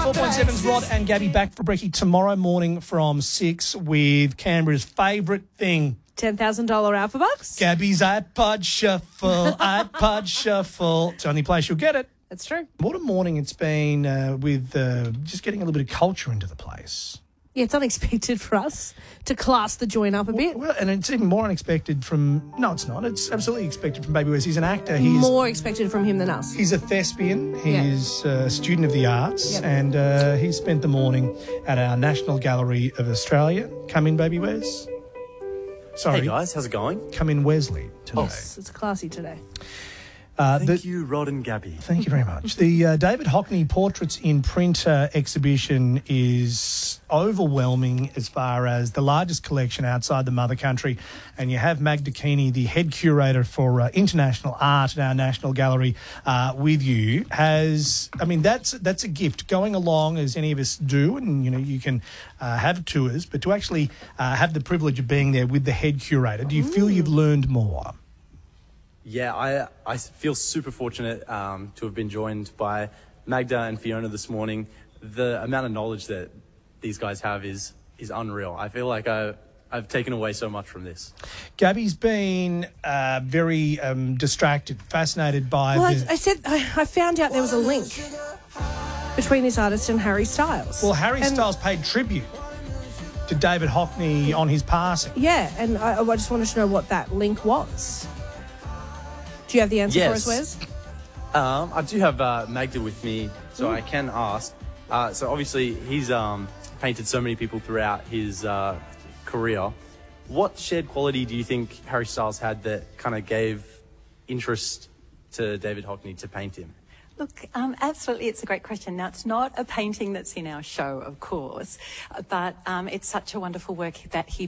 4.7's Rod and Gabby back for brekkie tomorrow morning from 6 with Canberra's favourite thing. $10,000 Alpha Bucks. Gabby's iPod Shuffle, iPod Shuffle. It's the only place you'll get it. That's true. What a morning it's been with just getting a little bit of culture into the place. Yeah, it's unexpected for us to class the joint up a bit. Well, and it's even more unexpected from... No, it's not. It's absolutely expected from Baby Wes. He's an actor. He's more expected from him than us. He's a thespian. He's a student of the arts. Yep. And he spent the morning at our National Gallery of Australia. Come in, Baby Wes. Sorry. Hey, guys. How's it going? Come in, Wesley, today. Oh, it's classy today. Thank you, Rod and Gabby. Thank you very much. The David Hockney Portraits in Print exhibition is overwhelming as far as the largest collection outside the mother country. And you have Magda Keeney, the head curator for international art at our National Gallery, with you. That's a gift. Going along, as any of us do, and, you can have tours, but to actually have the privilege of being there with the head curator, do you feel you've learned more? Yeah, I feel super fortunate to have been joined by Magda and Fiona this morning. The amount of knowledge that these guys have is unreal. I feel like I've taken away so much from this. Gabby's been very distracted, fascinated by... Well, I found out there was a link between this artist and Harry Styles. Well, Harry Styles paid tribute to David Hockney on his passing. Yeah, and I just wanted to know what that link was. Do you have the answer for us, Wes? I do have Magda with me, so I can ask. So obviously he's painted so many people throughout his career. What shared quality do you think Harry Styles had that kind of gave interest to David Hockney to paint him? Look, absolutely, it's a great question. Now, it's not a painting that's in our show, of course, but it's such a wonderful work that he